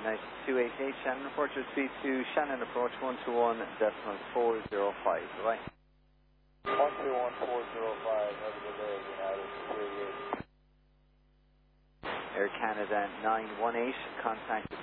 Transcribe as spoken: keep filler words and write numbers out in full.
United two eight eight, Shannon, report your speed to Shannon approach one two one decimal four zero five, bye. one two one four zero five, have a good day, United two eight eight. Air Canada nine one eight, contact